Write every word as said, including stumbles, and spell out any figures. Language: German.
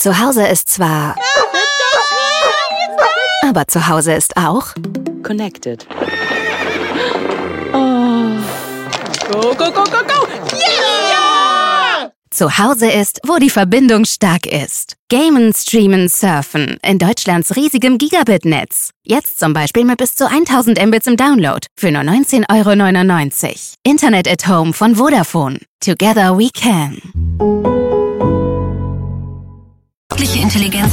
Zu Hause ist zwar... Aber zu Hause ist auch... Connected. Oh. Go, go, go, go, go! Yeah! Zu Hause ist, wo die Verbindung stark ist. Gamen, streamen, surfen. In Deutschlands riesigem Gigabit-Netz. Jetzt zum Beispiel mit bis zu tausend Mbits im Download. Für nur neunzehn Euro neunundneunzig. Internet at Home von Vodafone. Together we can. Künstliche Intelligenz